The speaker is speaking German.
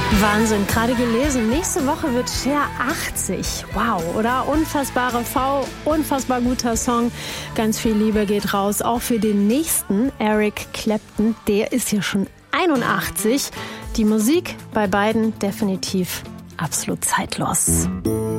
Wahnsinn, gerade gelesen. Nächste Woche wird Cher 80. Wow, oder? Unfassbare V, unfassbar guter Song. Ganz viel Liebe geht raus, auch für den nächsten, Eric Clapton. Der ist ja schon 81. Die Musik bei beiden definitiv absolut zeitlos.